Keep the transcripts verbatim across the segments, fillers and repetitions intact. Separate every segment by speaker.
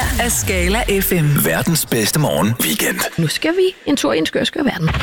Speaker 1: her er Skala F M.
Speaker 2: Verdens bedste morgen weekend.
Speaker 3: Nu skal vi en tur i en skør, skør verden.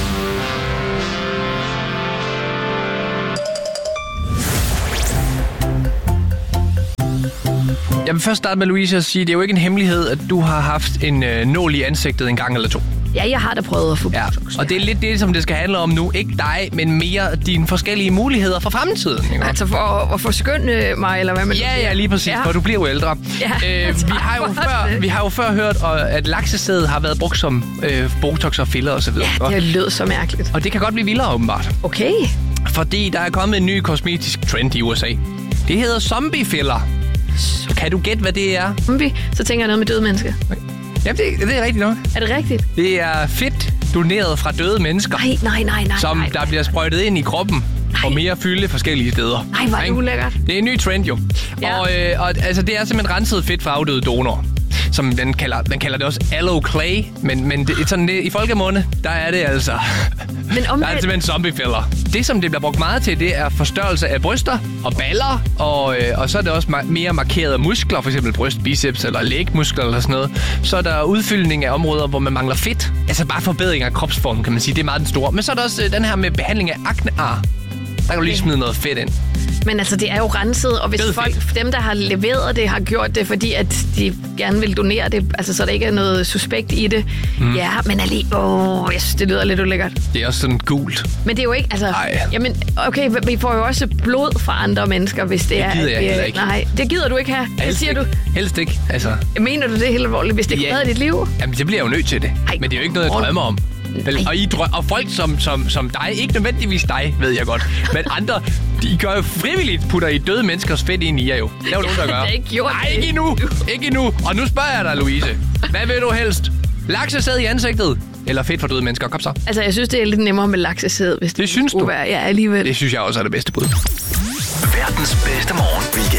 Speaker 4: Jeg vil først starte med, Louise, at sige, at det er jo ikke en hemmelighed, at du har haft en øh, nål i ansigtet en gang eller to.
Speaker 3: Ja, jeg har da prøvet at få
Speaker 4: ja.
Speaker 3: botox.
Speaker 4: Og det er lidt det, som det skal handle om nu. Ikke dig, men mere dine forskellige muligheder for fremtiden. Ikke?
Speaker 3: Altså for at forskønne mig, eller hvad man
Speaker 4: Ja, ja, lige præcis, ja. For du bliver jo ældre.
Speaker 3: Ja,
Speaker 4: øh, vi, har jo før, vi har jo før hørt, at laksesæd har været brugt som øh, botox og filler osv.
Speaker 3: Ja, det lød så mærkeligt.
Speaker 4: Og det kan godt blive vildere, åbenbart.
Speaker 3: Okay.
Speaker 4: Fordi der er kommet en ny kosmetisk trend i U S A. Det hedder zombie-filler. Kan du gætte, hvad det er?
Speaker 3: Zombie? Så tænker jeg noget med døde mennesker.
Speaker 4: Ja, det, det er rigtigt nok.
Speaker 3: Er det rigtigt?
Speaker 4: Det er fedt doneret fra døde mennesker.
Speaker 3: Nej, nej, nej, nej.
Speaker 4: Som
Speaker 3: nej,
Speaker 4: der
Speaker 3: nej.
Speaker 4: bliver sprøjtet ind i kroppen. Nej. Og mere fylde forskellige steder.
Speaker 3: Nej, hvor er det ulækkert.
Speaker 4: Det er en ny trend jo.
Speaker 3: Ja.
Speaker 4: Og, øh, og altså, det er simpelthen renset fedt fra afdøde donorer. Som den kalder, den kalder det også aloe clay. Men, men det, sådan, det, i folkemunde, der er det altså...
Speaker 3: Men om
Speaker 4: der er det simpelthen zombie-filler. Det, som det bliver brugt meget til, det er forstørrelse af bryster og baller. Og, øh, og så er det også ma- mere markerede muskler, for eksempel bryst, biceps eller lægmuskler eller sådan noget. Så er der udfyldning af områder, hvor man mangler fedt. Altså bare forbedring af kropsformen, kan man sige. Det er meget den store. Men så er der også øh, den her med behandling af aknear. Der kan du lige smide noget fedt ind.
Speaker 3: Men altså, det er jo renset, og hvis folk, dem, der har leveret det, har gjort det, fordi at de gerne vil donere det, altså så der ikke er noget suspekt i det. Mm. Ja, men alligevel, åh, jeg synes, det lyder lidt ulækkert.
Speaker 4: Det er også sådan gult.
Speaker 3: Men det er jo ikke, altså, Ej. jamen, okay, vi får jo også blod fra andre mennesker, hvis det,
Speaker 4: det
Speaker 3: er...
Speaker 4: Det gider jeg heller ikke.
Speaker 3: Nej, det gider du ikke have.
Speaker 4: Helst
Speaker 3: siger
Speaker 4: ikke.
Speaker 3: du?
Speaker 4: Helst ikke, altså.
Speaker 3: Mener du det helt alvorligt, hvis det ja. kunne redde dit liv?
Speaker 4: Jamen, det bliver jeg jo nødt til det. Ej, men det er jo ikke noget, jeg drømmer om. Og, I drø- og folk som, som, som dig, ikke nødvendigvis dig, ved jeg godt, men andre, de gør jo frivilligt, putter I døde menneskers fedt ind i jer jo. Det er jo nogen, der gør.
Speaker 3: Jeg har ikke gjort
Speaker 4: Nej, ikke endnu. Ikke endnu. Og nu spørger jeg dig, Louise. Hvad vil du helst? Laksesæd i ansigtet? Eller fedt for døde mennesker? Kom så.
Speaker 3: Altså, jeg synes, det er lidt nemmere med laksesæd, hvis det,
Speaker 4: det synes du?
Speaker 3: Være. Ja, alligevel.
Speaker 4: Det synes jeg også er det bedste bud.
Speaker 2: Verdens bedste morgen weekend.